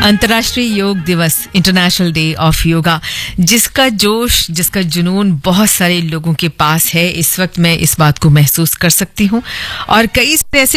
अंतर्राष्ट्रीय योग दिवस, इंटरनेशनल डे ऑफ योगा, जिसका जोश, जिसका जुनून बहुत सारे लोगों के पास है। इस वक्त मैं इस बात को महसूस कर सकती हूँ और कई ऐसे